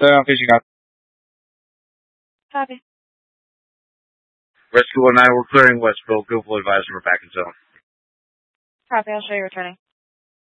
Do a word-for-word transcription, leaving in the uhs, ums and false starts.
I'm fishing out. Copy. Rescue one nine, we're clearing Westville. Go full advisor, we're back in zone. Copy, I'll show you returning.